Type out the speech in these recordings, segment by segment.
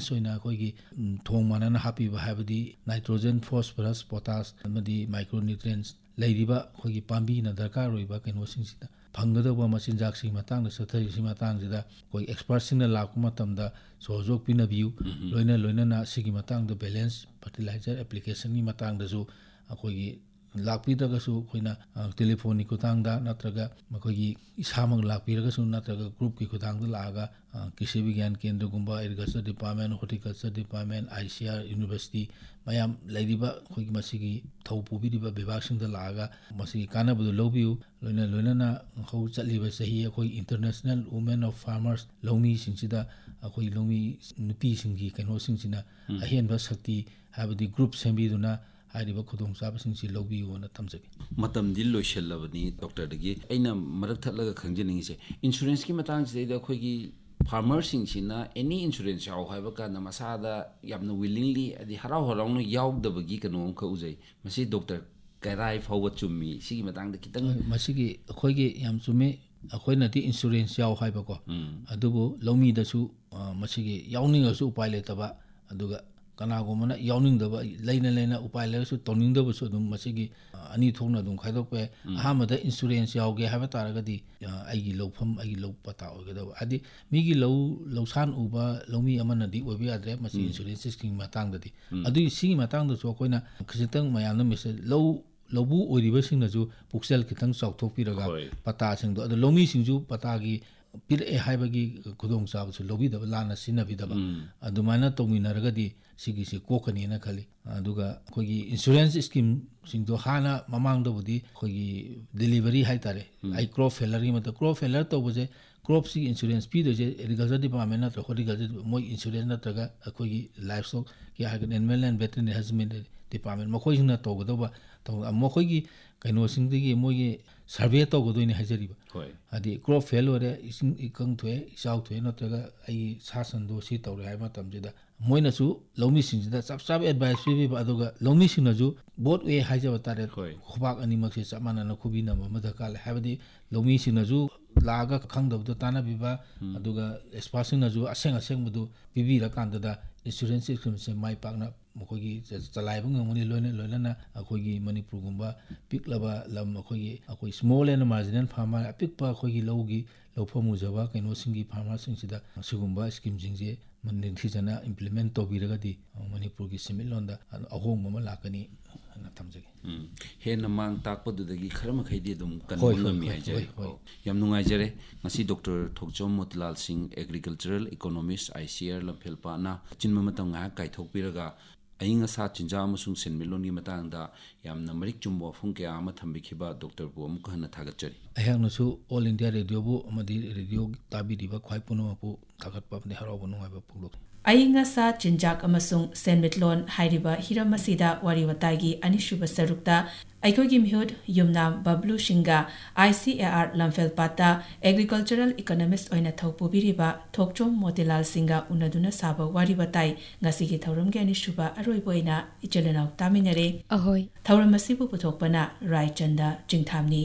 ꯑꯣꯏꯅ ꯑꯩꯈꯣꯏꯒꯤ ꯊꯣꯡ ꯃꯥꯟꯅꯅ ꯍꯥꯞꯄꯤꯕ ꯍꯥꯏꯕꯗꯤ ꯅꯥꯏꯇ꯭ꯔꯣꯖꯦꯟ ꯐꯣꯁꯐꯔꯁ ꯄꯣꯇꯥꯁ ꯑꯃꯗꯤ ꯃꯥꯏꯀ꯭ꯔꯣꯅ꯭ꯌꯨꯇ꯭ꯔꯤꯌꯦꯟꯁ ꯂꯩꯔꯤꯕ ꯑꯩꯈꯣꯏꯒꯤ ꯄꯥꯝꯕꯤꯅ ꯗꯔꯀꯥꯔ ꯑꯣꯏꯕ ꯀꯩꯅꯣꯁꯤꯡꯁꯤꯗ ꯐꯪꯒꯗꯧꯕ ꯃꯆꯤꯟꯖꯥꯛꯁꯤꯒꯤ ꯃꯇꯥꯡꯗ ꯆꯠꯊꯔꯤꯁꯤ ꯃꯇꯥꯡꯁꯤꯗ ꯑꯩꯈꯣꯏ ꯑꯦꯛꯁꯄꯔꯠꯁꯤꯡꯅ ꯂꯥꯛꯄ ꯃꯇꯝꯗ ꯁꯍꯣꯖꯣꯛ ꯄꯤꯅꯕꯤꯌꯨ ꯂꯣꯏꯅꯅ ꯁꯤꯒꯤ ꯃꯇꯥꯡꯗ ꯕꯦꯂꯦꯟꯁ ꯐꯔꯇꯤꯂꯥꯏꯖꯔ ꯑꯦꯄ꯭ꯂꯤꯀꯦꯁꯟꯒꯤ ꯃꯇꯥꯡꯗꯁꯨ ꯑꯩꯈꯣꯏꯒꯤ ꯂꯥꯛꯄꯤꯗ꯭ꯔꯒꯁꯨ ꯑꯩꯈꯣꯏꯅ ꯇꯦꯂꯤꯐꯣꯟꯒꯤ ꯈꯨꯠꯊꯥꯡꯗ ꯅꯠꯇ꯭ꯔꯒ ꯃꯈꯣꯏꯒꯤ ꯏꯁꯥꯃꯛ ꯂꯥꯛꯄꯤꯔꯒꯁꯨ ꯅꯠꯇ꯭ꯔꯒ ꯒ꯭ꯔꯨꯞꯀꯤ ꯈꯨꯠꯊꯥꯡꯗ ꯂꯥꯛꯑꯒ ꯀ꯭ꯔꯤꯁꯤ ꯕꯤꯒ꯭ꯌꯥꯟ ꯀꯦꯟꯗ꯭ꯔꯒꯨꯝꯕ agriculture department horticulture department ICR university ꯃꯌꯥꯝ ꯂꯩꯔꯤꯕ ꯑꯩꯈꯣꯏꯒꯤ ꯃꯁꯤꯒꯤ ꯊꯧ ꯄꯨꯕꯤꯔꯤꯕ ꯕꯤꯚꯥꯒꯁꯤꯡꯗ ꯂꯥꯛꯑꯒ ꯃꯁꯤꯒꯤ ꯀꯥꯟꯅꯕꯗꯨ ꯂꯧꯕꯤꯌꯨ ꯂꯣꯏꯅꯅ ꯍꯧ ꯆꯠꯂꯤꯕ ꯆꯍꯤ ꯑꯩꯈꯣꯏ ꯏꯟꯇꯔꯅꯦꯁꯅꯦꯜ ꯋꯨꯃꯦꯟ ꯑꯣꯐ ꯐꯥꯔꯃꯔꯁ ꯂꯧꯃꯤꯁꯤꯡꯁꯤꯗ ꯑꯩꯈꯣꯏ ꯂꯧꯃꯤ ꯅꯨꯄꯤꯁꯤꯡꯒꯤ ꯀꯩꯅꯣꯁꯤꯡꯁꯤꯅ ꯑꯍꯦꯟꯕ ꯁꯛꯇꯤ ꯍꯥꯏꯕꯗꯤ ꯒ꯭ꯔꯨꯞ ꯁꯦꯝꯕꯤꯗꯨꯅ ꯍꯥꯏꯔꯤꯕ ꯈꯨꯗꯣꯡꯆꯥꯕꯁꯤꯡꯁꯤ ꯂꯧꯕꯤꯌꯨꯅ ꯊꯝꯖꯒꯦ ꯃꯇꯝꯗꯤ ꯂꯣꯏꯁꯤꯜꯂꯕꯅꯤ ꯗꯣꯛꯇꯔꯗꯒꯤ ꯑꯩꯅ ꯃꯔꯛ ꯊꯠꯂꯒ ꯈꯪꯖꯅꯤꯡꯉꯤꯁꯦ ꯏꯟꯁꯨꯔꯦꯟꯁꯀꯤ ꯃꯇꯥꯡꯁꯤꯗꯩꯗ ꯑꯩꯈꯣꯏꯒꯤ ꯐꯥꯔꯃꯔꯁꯤꯡꯁꯤꯅ ꯑꯦꯅꯤ ꯏꯟꯁꯨꯔꯦꯟꯁ ꯌꯥꯎ ꯍꯥꯏꯕ ꯀꯥꯟꯗ ꯃꯁꯥꯗ ꯌꯥꯝꯅ ꯋꯤꯂꯤꯡꯂꯤ ꯍꯥꯏꯗꯤ ꯍꯔꯥꯎꯅ ꯌꯥꯎꯗꯕꯒꯤ ꯀꯩꯅꯣ ꯑꯃꯈꯛ ꯎꯖꯩ ꯃꯁꯤ ꯗꯣꯛꯇꯔ ꯀꯔꯥꯏ ꯐꯥꯎꯕ ꯆꯨꯝꯃꯤ ꯁꯤꯒꯤ ꯃꯇꯥꯡꯗ ꯈꯤꯇꯪ ꯃꯁꯤꯒꯤ ꯑꯩꯈꯣꯏꯒꯤ ꯌꯥꯝ ꯆꯨꯝꯃꯤ ꯑꯩꯈꯣꯏꯅꯗꯤ ꯏꯟꯁꯨꯔꯦꯟꯁ ꯌꯥꯎ ꯍꯥꯏꯕꯀꯣ ꯑꯗꯨꯕꯨ ꯂꯧꯃꯤꯗꯁꯨ ꯃꯁꯤꯒꯤ ꯌꯥꯎꯅꯤꯡꯉꯁꯨ ꯎꯄꯥꯏ ꯂꯩꯇꯕ ꯑꯗꯨꯒ ꯀꯅꯥꯒꯨꯝꯕꯅ ꯌꯥꯎꯅꯤꯡꯗꯕ ꯂꯩꯅ ꯎꯄꯥꯏ ꯂꯩꯔꯁꯨ ꯇꯧꯅꯤꯡꯗꯕꯁꯨ ꯑꯗꯨꯝ ꯃꯁꯤꯒꯤ ꯑꯅꯤ ꯊꯣꯛꯅ ꯑꯗꯨꯝ ꯈꯥꯏꯗꯣꯛꯄ ꯌꯥꯏ ꯑꯍꯥꯟꯕꯗ ꯏꯟꯁꯨꯔꯦꯟꯁ ꯌꯥꯎꯒꯦ ꯍꯥꯏꯕ ꯇꯥꯔꯒꯗꯤ ꯑꯩꯒꯤ ꯂꯧꯐꯝ ꯑꯩꯒꯤ ꯂꯧ ꯄꯇꯥ ꯑꯣꯏꯒꯗꯕ ꯍꯥꯏꯗꯤ ꯃꯤꯒꯤ ꯂꯧꯁꯥꯟ ꯎꯕ ꯂꯧꯃꯤ ꯑꯃꯅꯗꯤ ꯑꯣꯏꯕ ꯌꯥꯗ꯭ꯔꯦ ꯃꯁꯤ ꯏꯟꯁꯨꯔꯦꯟꯁ ꯁꯤꯁꯇꯦꯝꯒꯤ ꯃꯇꯥꯡꯗꯗꯤ ꯑꯗꯨꯒꯤ ꯁꯤꯒꯤ ꯃꯇꯥꯡꯗꯁꯨ ꯑꯩꯈꯣꯏꯅ ꯈꯤꯇꯪ ꯃꯌꯥꯝꯅ ꯃꯦꯁꯦꯖ ꯂꯧꯕꯨ ꯑꯣꯏꯔꯤꯕꯁꯤꯡꯅꯁꯨ ꯄꯨꯛꯆꯦꯜ ꯈꯤꯇꯪ ꯆꯥꯎꯊꯣꯛꯄꯤꯔꯒ ꯄꯇꯥꯁꯤꯡꯗꯣ ꯑꯗꯣ ꯂꯧꯃꯤꯁꯤꯡꯁꯨ ꯄꯇꯥꯒꯤ ꯄꯤꯔꯛꯑꯦ ꯍꯥꯏꯕꯒꯤ ꯈꯨꯗꯣꯡꯆꯥꯕꯁꯨ ꯂꯧꯕꯤꯗꯕ ꯂꯥꯟꯅ ꯁꯤꯖꯤꯟꯅꯕꯤꯗꯕ ꯑꯗꯨꯃꯥꯏꯅ ꯇꯧꯃꯤꯟꯅꯔꯒꯗꯤ ꯁꯤꯒꯤꯁꯤ ꯀꯣꯛꯀꯅꯤꯅ ꯈꯜꯂꯤ ꯑꯗꯨꯒ ꯑꯩꯈꯣꯏꯒꯤ ꯏꯟꯁꯨꯔꯦꯟꯁ ꯁ꯭ꯀꯤꯝꯁꯤꯡꯗꯣ ꯍꯥꯟꯅ ꯃꯃꯥꯡꯗꯕꯨꯗꯤ ꯑꯩꯈꯣꯏꯒꯤ ꯗꯦꯂꯤꯚꯔꯤ ꯍꯥꯏꯇꯥꯔꯦ ꯑꯩ ꯀ꯭ꯔꯣꯞ ꯐꯦꯂꯔꯒꯤ ꯃꯇꯝ ꯀ꯭ꯔꯣꯞ ꯐꯦꯂꯔ ꯇꯧꯕꯁꯦ ꯀ꯭ꯔꯣꯞꯁꯤꯒꯤ ꯏꯟꯁꯨꯔꯦꯟꯁ ꯄꯤꯗꯣꯏꯁꯦ ꯑꯦꯒ꯭ꯔꯤꯀꯜꯆꯔ ꯗꯤꯄꯥꯔꯠꯃꯦꯟ ꯅꯠꯇ꯭ꯔꯒ ꯍꯣꯔꯇꯤꯀꯜꯆꯔ ꯃꯣꯏ ꯏꯟꯁꯨꯔꯦꯟꯁ ꯅꯠꯇ꯭ꯔꯒ ꯑꯩꯈꯣꯏꯒꯤ ꯂꯥꯏꯐ ꯁ꯭ꯇꯣꯛꯀꯤ ꯍꯥꯏꯔꯒꯅ ꯑꯦꯅꯤꯃꯦꯜ ꯑꯦꯟ ꯚꯦꯇꯔꯤꯅꯔꯤ ꯍꯖꯕꯦꯟꯗꯔꯤ ꯗꯤꯄꯥꯔꯠꯃꯦꯟ ꯃꯈꯣꯏꯁꯤꯡꯅ ꯇꯧꯒꯗꯧꯕ ꯃꯈꯣꯏꯒꯤ ꯀꯩꯅꯣꯁꯤꯡꯗꯒꯤ ꯃꯣꯏꯒꯤ ꯁꯔꯚꯦ ꯇꯧꯒꯗꯣꯏꯅꯤ ꯍꯥꯏꯖꯔꯤꯕ ꯍꯥꯏꯗꯤ ꯀ꯭ꯔꯣꯞ ꯐꯦꯜ ꯑꯣꯏꯔꯦ ꯏꯁꯤꯡ ꯏꯀꯪ ꯊꯣꯛꯑꯦ ꯏꯆꯥꯎ ꯊꯣꯛꯑꯦ ꯅꯠꯇ꯭ꯔꯒ ꯑꯩꯒꯤ ꯁꯥ ꯁꯟꯗꯣ ꯁꯤ ꯇꯧꯔꯦ ꯍꯥꯏꯕ ꯃꯇꯝꯁꯤꯗ ꯃꯣꯏꯅꯁꯨ ꯂꯧꯃꯤꯁꯤꯡꯁꯤꯗ ꯆꯞ ꯆꯥꯕ ꯑꯦꯗꯚꯥꯏꯁ ꯄꯤꯕꯤꯕ ꯑꯗꯨꯒ ꯂꯧꯃꯤꯁꯤꯡꯅꯁꯨ ꯕꯣꯠ ꯋꯦ ꯍꯥꯏꯖꯕ ꯇꯥꯔꯦ ꯈꯨꯕꯥꯛ ꯑꯅꯤꯃꯛꯁꯦ ꯆꯞ ꯃꯥꯟꯅꯅ ꯈꯨꯕꯤꯅꯕ ꯑꯃ ꯗꯔꯀꯥꯔ ꯂꯩ ꯍꯥꯏꯕꯗꯤ ꯂꯧꯃꯤꯁꯤꯡꯅꯁꯨ ꯂꯥꯛꯑꯒ ꯈꯪꯗꯕꯗꯣ ꯇꯥꯟꯅꯕꯤꯕ ꯑꯗꯨꯒ ꯑꯦꯛꯁꯄꯥꯔꯠꯁꯤꯡꯅꯁꯨ ꯑꯁꯦꯡꯕꯗꯨ ꯄꯤꯕꯤꯔꯀꯥꯟꯗꯗ ꯏꯟꯁꯨꯔꯦꯟꯁ ꯁꯤꯁꯇꯦꯝꯁꯦ ꯃꯥꯏ ꯄꯥꯛꯅ ꯃꯈꯣꯏꯒꯤ ꯆꯂꯥꯏꯕ ꯉꯝꯒꯅꯤ ꯂꯣꯏꯅꯅ ꯑꯩꯈꯣꯏꯒꯤ ꯃꯅꯤꯄꯨꯔꯒꯨꯝꯕ ꯄꯤꯛꯂꯕ ꯂꯝ ꯑꯩꯈꯣꯏ ꯁ꯭ꯃꯣꯜ ꯑꯦꯟड ꯃꯥꯔꯖꯤꯅꯦꯜ ꯐꯥꯔꯃꯔ ꯑꯄꯤꯛꯄ ꯑꯩꯈꯣꯏꯒꯤ ꯂꯧꯐꯝ ꯎꯖꯕ ꯀꯩꯅꯣꯁꯤꯡꯒꯤ ꯐꯥꯔꯃꯔꯁꯤꯡꯁꯤꯗ ꯑꯁꯤꯒꯨꯝꯕ ꯁ꯭ꯀꯤꯝꯁꯤꯡꯁꯦ ꯅꯤꯡꯊꯤꯖꯅ ꯏꯝꯄ꯭ꯂꯤꯃꯦꯟ ꯇꯧꯕꯤꯔꯒꯗꯤ ꯃꯅꯤꯄꯨꯔꯒꯤ ꯁꯦꯟꯃꯤꯠꯂꯣꯟꯗ ꯑꯍꯣꯡꯕ ꯑꯃ ꯂꯥꯛꯀꯅꯤ ꯍꯥꯏꯅ ꯊꯝꯖꯒꯦ ꯍꯦꯟꯅ ꯃꯥꯡ ꯇꯥꯛꯄꯗꯨꯗꯒꯤ ꯈꯔ ꯃꯈꯩꯗꯤ ꯑꯗꯨꯝ ꯀꯟꯕ ꯉꯝꯃꯤ ꯍꯥꯏꯖꯔꯤ ꯌꯥꯝ ꯅꯨꯡꯉꯥꯏꯖꯔꯦ ꯉꯁꯤ ꯗꯣꯛꯇꯔ ꯊꯣꯛꯆꯣꯝ ꯃꯣꯇꯤꯂꯥꯜ ꯁꯤꯡ ꯑꯦꯒ꯭ꯔꯤꯀꯜꯆꯔꯦꯜ ꯏꯀꯣꯅꯣꯃꯤꯁ ICR ꯂꯝꯐꯦꯜꯄꯥꯠꯅ ꯑꯆꯤꯟꯕ ꯃꯇꯝ ꯉꯥꯏꯍꯥꯛ ꯀꯥꯏꯊꯣꯛꯄꯤꯔꯒ ꯑꯏꯪ ꯑꯁꯥ ꯆꯤꯟꯖꯥꯛ ꯑꯃꯁꯨꯡ ꯁꯦꯟꯃꯤꯠꯂꯣꯟꯒꯤ ꯃꯇꯥꯡꯗ ꯌꯥꯝꯅ ꯃꯔꯤꯛ ꯆꯨꯝꯕ ꯋꯥꯐꯝ ꯀꯌꯥ ꯑꯃ ꯊꯝꯕꯤꯈꯤꯕ ꯗꯣꯛꯇꯔꯕꯨ ꯑꯃꯨꯛ ꯍꯟꯅ ꯊꯥꯒꯠꯆꯔꯤ ꯑꯩꯍꯥꯛꯅꯁꯨ ꯑꯣꯜ ꯏꯟꯗꯤꯌꯥ ꯔꯦꯗꯤꯑꯣꯕꯨ ꯑꯃꯗꯤ ꯔꯦꯗꯤꯑꯣ ꯇꯥꯕꯤꯔꯤꯕ ꯈ꯭ꯋꯥꯏ ꯄꯨꯝꯅꯃꯛꯄꯨ ꯊꯥꯒꯠꯄ ꯑꯃꯗꯤ ꯍꯔꯥꯎꯕ ꯅꯨꯡꯉꯥꯏꯕ ꯐꯣꯡꯗꯣꯛꯏ ꯑꯏꯪ ꯑꯁꯥ ꯆꯤꯟꯖꯥꯛ ꯑꯃꯁꯨꯡ ꯁꯦꯟꯃꯤꯠꯂꯣꯟ ꯍꯥꯏꯔꯤꯕ ꯍꯤꯔꯝ ꯑꯁꯤꯗ ꯋꯥꯔꯤ ꯋꯥꯇꯥꯏꯒꯤ ꯑꯅꯤꯁꯨꯕ ꯁꯔꯨꯛꯇ ꯑꯩꯈꯣꯏꯒꯤ ꯃꯤꯍꯨꯠ ꯌꯨꯝꯅꯥꯝ ꯕꯕ꯭ꯂꯨ ꯁꯤꯡꯒ ICAR ꯂꯝꯐꯦꯜꯄꯥꯠꯇ ꯑꯦꯒ꯭ꯔꯤꯀꯜꯆꯔꯦꯜ ꯏꯀꯣꯅꯣꯃꯤꯁ ꯑꯣꯏꯅ ꯊꯧ ꯄꯨꯕꯤꯔꯤꯕ ꯊꯣꯛꯆꯣꯝ ꯃꯣꯇꯤꯂꯥꯜ ꯁꯤꯡꯒ ꯎꯅꯗꯨꯅ ꯁꯥꯕ ꯋꯥꯔꯤ ꯋꯥꯇꯥꯏ ꯉꯁꯤꯒꯤ ꯊꯧꯔꯝꯒꯤ ꯑꯅꯤꯁꯨꯕ ꯑꯔꯣꯏꯕ ꯑꯣꯏꯅ ꯏꯆꯤꯜ ꯏꯅꯥꯎ ꯇꯥꯃꯤꯟꯅꯔꯦ ꯑꯍꯣꯏ ꯊꯧꯔꯝ ꯑꯁꯤꯕꯨ ꯄꯨꯊꯣꯛꯄꯅ ꯔꯥꯏꯆꯟꯗ ꯆꯤꯡꯊꯥꯝꯅꯤ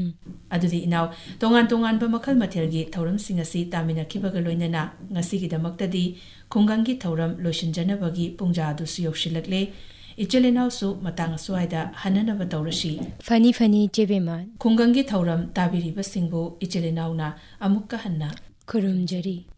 ꯑꯗꯨꯗꯤ ꯏꯅꯥꯎ ꯇꯣꯉꯥꯟꯕ ꯃꯈꯜ ꯃꯊꯦꯜꯒꯤ ꯊꯧꯔꯝꯁꯤꯡ ꯑꯁꯤ ꯇꯥꯃꯤꯟꯅꯈꯤꯕꯒ ꯂꯣꯏꯅꯅ ꯉꯁꯤꯒꯤꯗꯃꯛꯇꯗꯤ ꯈꯨꯡꯒꯪꯒꯤ ꯊꯧꯔꯝ ꯂꯣꯏꯁꯤꯟꯖꯅꯕꯒꯤ ꯄꯨꯡꯖꯥ ꯑꯗꯨꯁꯨ ꯌꯧꯁꯤꯜꯂꯛꯂꯦ ꯏꯆꯤꯜ ꯏꯅꯥꯎꯁꯨ ꯃꯇꯥꯡ ꯑꯁ꯭ꯋꯥꯏꯗ ꯍꯟꯅꯅꯕ ꯇꯧꯔꯁꯤ ꯐꯅꯤ ꯆꯦꯕꯦꯃ ꯈꯨꯡꯒꯪꯒꯤ ꯊꯧꯔꯝ ꯇꯥꯕꯤꯔꯤꯕꯁꯤꯡꯕꯨ ꯏꯆꯤꯜ ꯏꯅꯥꯎꯅ ꯑꯃꯨꯛꯀ ꯍꯟꯅ ꯈꯨꯔꯨꯝꯖꯔꯤ